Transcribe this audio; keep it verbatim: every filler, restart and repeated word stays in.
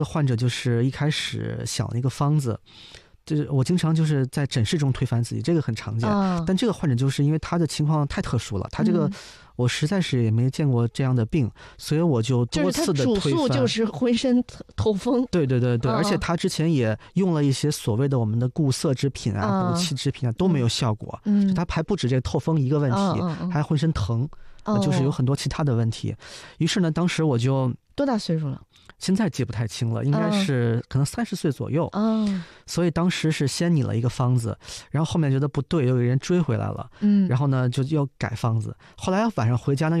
患者就是一开始想了一个方子，就是我经常就是在诊室中推翻自己，这个很常见。 哦、 但这个患者就是因为他的情况太特殊了，他这个、嗯、我实在是也没见过这样的病，所以我就多次的推翻。 就是他主诉就是浑身透风。 对对对对、哦，而且他之前也用了一些所谓的我们的固涩之品啊、补、哦、气之品啊，都没有效果。嗯，他还不止这个透风一个问题，哦哦、还浑身疼、哦，就是有很多其他的问题。于是呢，当时我就多大岁数了？ 现在记不太清了，应该是可能三十岁左右。 嗯， 所以当时是先拟了一个方子，然后后面觉得不对，有个人追回来了， 嗯， 然后呢就要改方子。后来晚上回家呢，